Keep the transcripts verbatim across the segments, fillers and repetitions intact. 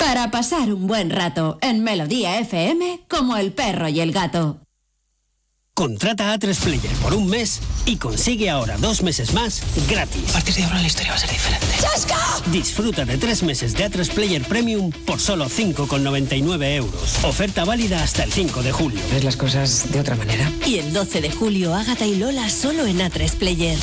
Para pasar un buen rato en Melodía F M como el perro y el gato. Contrata a tres Player por un mes y consigue ahora dos meses más gratis. A partir de ahora la historia va a ser diferente. ¡Chasca! Disfruta de tres meses de A tres Player Premium por solo cinco con noventa y nueve euros. Oferta válida hasta el cinco de julio. ¿Ves las cosas de otra manera? Y el doce de julio, Ágata y Lola solo en A tres Player.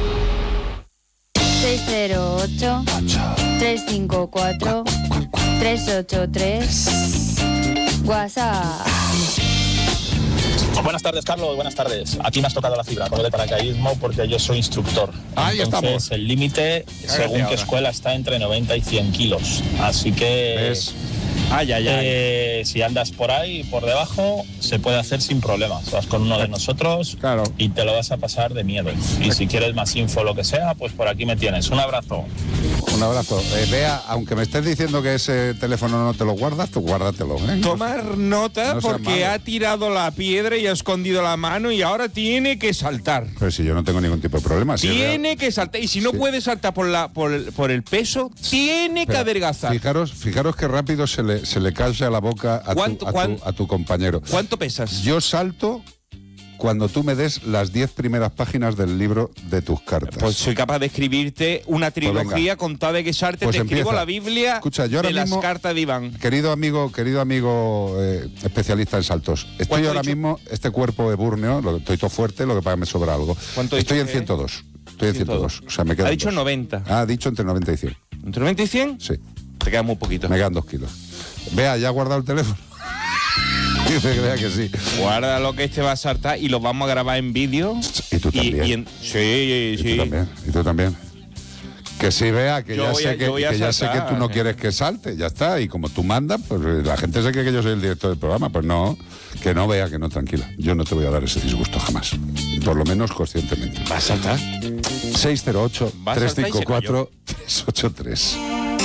seis cero ocho, tres cinco cuatro, tres ocho tres. WhatsApp. Buenas tardes, Carlos. Buenas tardes. Aquí me has tocado la fibra con lo de paracaidismo porque yo soy instructor. Ahí Entonces, estamos. el límite, según qué escuela, está entre noventa y cien kilos. Así que... ¿Ves? Ay, ay, ay. Eh, si andas por ahí, por debajo, se puede hacer sin problemas. Vas con uno de nosotros claro. y te lo vas a pasar de miedo. Y si quieres más info o lo que sea, pues por aquí me tienes. Un abrazo. Un abrazo. Eh, Bea, aunque me estés diciendo que ese teléfono no te lo guardas, tú guárdatelo, ¿eh? Tomar nota no seas porque malo. ha tirado la piedra y ha escondido la mano y ahora tiene que saltar. Pero si yo no tengo ningún tipo de problema. Si Tiene que saltar. Y si no Sí. puede saltar por, la, por, el, por el peso, tiene que Pero adelgazar. Fijaros, fijaros que rápido se le, se le calza la boca a tu, ¿Cuánto- a, tu, cuán- a tu compañero. ¿Cuánto pesas? Yo salto cuando tú me des las diez primeras páginas del libro de tus cartas. Pues soy capaz de escribirte una trilogía venga. con tal de que salte. Pues te escribo empieza. la Biblia Escucha, yo ahora de mismo- las cartas de Iván. Querido amigo, querido amigo eh, especialista en saltos, estoy ¿Cuánto ahora he dicho? mismo, este cuerpo ebúrneo, lo, estoy todo fuerte, lo que pasa es que me sobra algo. ¿Cuánto he Estoy dicho en que- ciento dos. Estoy en ciento dos. ciento dos. O sea, me quedan Ha dicho dos. noventa. Ah, ha dicho entre noventa y cien. ¿Entre noventa y cien? Sí, Te queda muy poquito. me quedan dos kilos. Vea, ¿ya ha guardado el teléfono? Dice que vea que sí. Guarda lo que este va a saltar y lo vamos a grabar en vídeo. Y tú también. Y, en- sí, Y sí. tú también, y tú también. Que sí, Vea, que Yo ya voy sé a- que, yo voy a que ya sé que saltar, tú no eh. quieres que salte, ya está. Y como tú mandas, pues eh, la gente se cree que yo soy el director del programa. Pues no, que no, Vea, que no, tranquila. Yo no te voy a dar ese disgusto jamás. Por lo menos conscientemente. ¿Va a saltar? seis cero ocho, Va a tres saltar y cinco se cuatro, tres ocho tres.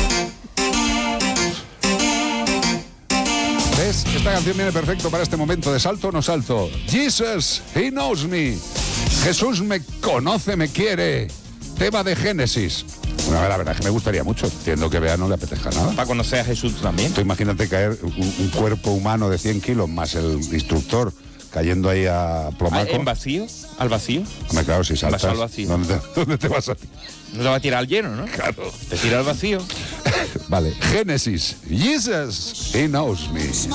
¿Ves? Esta canción viene perfecto para este momento de salto o no salto. Jesus, He knows me. Jesús me conoce, me quiere. Tema de Génesis. Bueno, la verdad es que me gustaría mucho. Entiendo que Bea no le apetezca nada. Para conocer a Jesús tú también. Tú imagínate caer un, un cuerpo humano de cien kilos más el instructor cayendo ahí a Ah, plomaco. ¿En vacío? ¿Al vacío? Hombre, claro, si saltas, Vas al vacío. ¿dónde te, dónde te vas a ti? No te va a tirar al lleno, ¿no? Claro. Te tira al vacío. Vale, Génesis. Jesus, He knows me.